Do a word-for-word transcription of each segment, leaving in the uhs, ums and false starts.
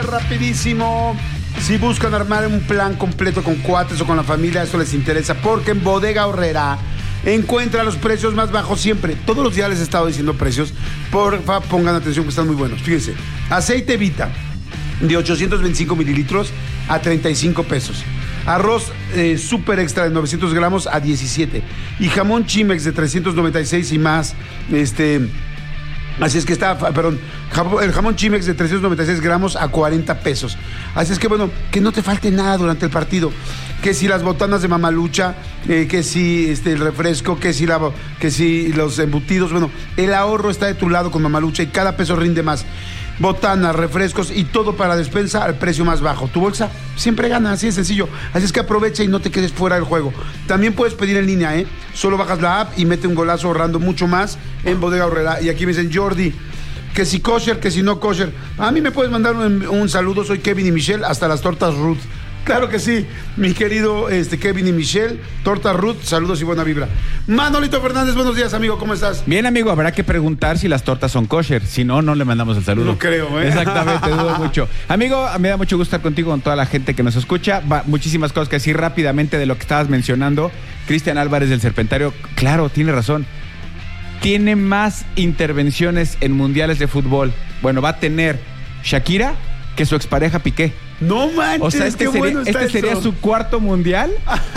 Rapidísimo. Si buscan armar un plan completo con cuates o con la familia, eso les interesa, porque en Bodega Aurrerá encuentra los precios más bajos siempre. Todos los días les he estado diciendo precios. Porfa, pongan atención que están muy buenos. Fíjense, aceite Vita de ochocientos veinticinco mililitros a treinta y cinco pesos. Arroz eh, super extra de novecientos gramos a diecisiete. Y jamón Chimex de trescientos noventa y seis y más. Este... Así es que está, perdón, el jamón Chimex de trescientos noventa y seis gramos a cuarenta pesos. Así es que, bueno, que no te falte nada durante el partido. Que si las botanas de Mamalucha, eh, que si este, el refresco, que si, la, que si los embutidos. Bueno, el ahorro está de tu lado con Mamalucha y cada peso rinde más. Botanas, refrescos y todo para despensa al precio más bajo. Tu bolsa siempre gana, así de sencillo. Así es que aprovecha y no te quedes fuera del juego. También puedes pedir en línea, ¿eh? Solo bajas la app y mete un golazo ahorrando mucho más en Bodega Aurrerá. Y aquí me dicen, Jordi, que si kosher, que si no kosher. A mí me puedes mandar un, un saludo, soy Kevin y Michelle, hasta las tortas Ruth. Claro que sí, mi querido este, Kevin y Michelle, Torta Ruth, saludos y buena vibra. Manolito Fernández, buenos días, amigo, ¿cómo estás? Bien, amigo, habrá que preguntar si las tortas son kosher, si no, no le mandamos el saludo. No creo, ¿eh? Exactamente, dudo mucho. Amigo, me da mucho gusto estar contigo, con toda la gente que nos escucha. Va, muchísimas cosas que decir rápidamente de lo que estabas mencionando. Cristian Álvarez del Serpentario, claro, tiene razón. Tiene más intervenciones en mundiales de fútbol. Bueno, va a tener Shakira que su expareja Piqué. No manches, o sea, este qué sería, bueno está este sería su cuarto mundial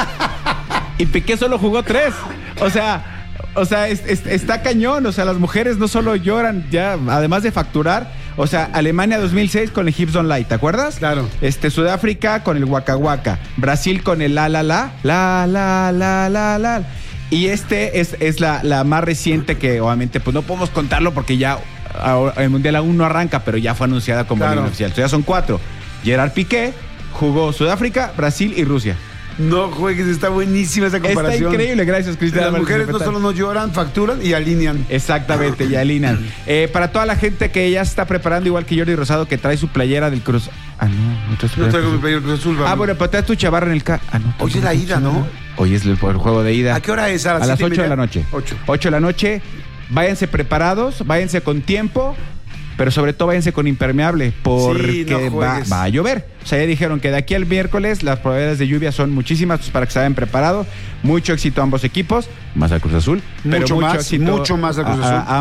y Piqué solo jugó tres. O sea, o sea, es, es, está cañón. O sea, las mujeres no solo lloran, ya, además de facturar. O sea, Alemania dos mil seis con el Hips Don't Lie, ¿te acuerdas? Claro. Este, Sudáfrica con el Waka Waka. Brasil con el La La La. La La La La La. Y este es, es la, la más reciente que obviamente pues no podemos contarlo porque ya ahora, el Mundial aún no arranca, pero ya fue anunciada como claro. línea oficial. Entonces ya son cuatro. Gerard Piqué jugó Sudáfrica, Brasil y Rusia. No juegues, está buenísima esa comparación. Está increíble, gracias, Cristian. Las mujeres no solo no lloran, facturan y alinean. Exactamente, y alinean. eh, para toda la gente que ya se está preparando, igual que Jordi Rosado, que trae su playera del Cruz. Ah, no, no traes Yo traigo mi playera del Cruz Azul. Ah, bueno, pero traes tu chavarra en el ca... Ah, no. Hoy es la ida, ¿no? Hoy es el, el juego de ida. ¿A qué hora es? A las, a las ocho de la noche. ocho. ocho de la noche. Váyanse preparados, váyanse con tiempo. Pero sobre todo váyanse con impermeable porque sí, no va, va a llover. O sea, ya dijeron que de aquí al miércoles las probabilidades de lluvia son muchísimas, pues para que se vayan preparados. Mucho éxito a ambos equipos, más al Cruz Azul. Mucho pero mucho más, éxito mucho más al Cruz Azul. A, a,